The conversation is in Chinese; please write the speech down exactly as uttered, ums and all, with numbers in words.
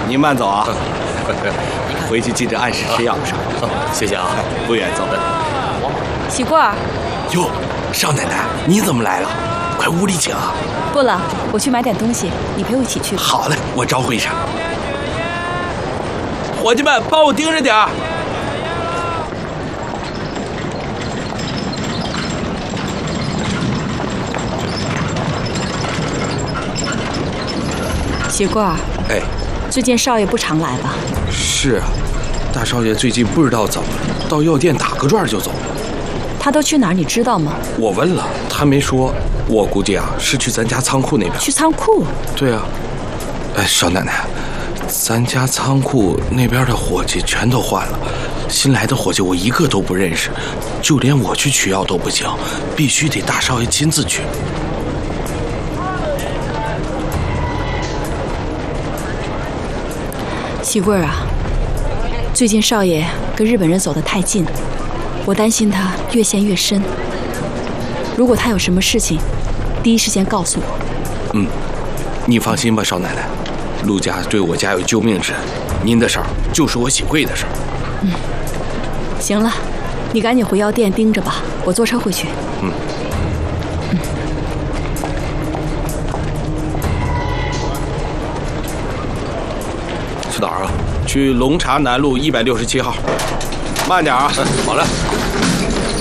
您慢走啊，回去记着按时吃药上。 谢谢啊， 不远走。 喜贵儿， 哟，少奶奶，你怎么来了？快屋里请啊！ 不了，我去买点东西，你陪我一起去。 好嘞，我招呼一声。伙计们，帮我盯着点儿。 喜贵儿， 哎， 最近少爷不常来吧？ 是啊，大少爷最近不知道怎么了，到药店打个转就走了。 他都去哪儿？你知道吗？ 我问了，他没说。我估计啊，是去咱家仓库那边。 去仓库？ 对啊。哎，少奶奶，咱家仓库那边的伙计全都换了，新来的伙计我一个都不认识，就连我去取药都不行，必须得大少爷亲自去。 喜贵儿啊，最近少爷跟日本人走得太近，我担心他越陷越深。如果他有什么事情，第一时间告诉我。 嗯，你放心吧，少奶奶，陆家对我家有救命之恩，您的事儿就是我喜贵的事儿。 嗯，行了，你赶紧回药店盯着吧，我坐车回去。 嗯。 嗯。 去哪儿啊？去龙茶南路一百六十七号。慢点啊！ 好嘞。